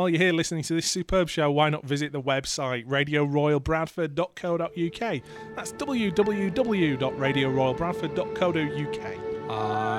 while you're here listening to this superb show, why not visit the website radioroyalbradford.co.uk. That's www.radioroyalbradford.co.uk.